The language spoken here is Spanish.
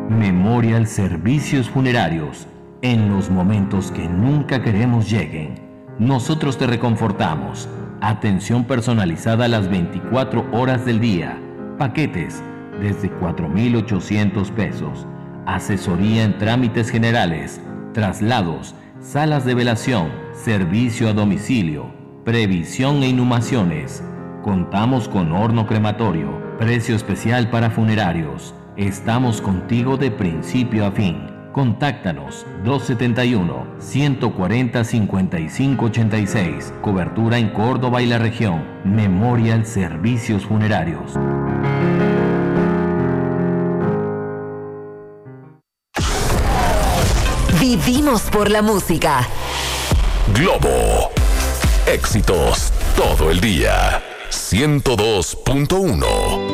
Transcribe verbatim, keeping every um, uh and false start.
Memorial Servicios Funerarios. En los momentos que nunca queremos lleguen, nosotros te reconfortamos. Atención personalizada las veinticuatro horas del día. Paquetes desde cuatro mil ochocientos pesos. Asesoría en trámites generales, traslados, salas de velación, servicio a domicilio, previsión e inhumaciones. Contamos con horno crematorio, precio especial para funerarios. Estamos contigo de principio a fin. Contáctanos dos setenta y uno, ciento cuarenta, cincuenta y cinco ochenta y seis. Cobertura en Córdoba y la región. Memorial Servicios Funerarios. Vivimos por la música. Globo. Éxitos todo el día. ciento dos punto uno.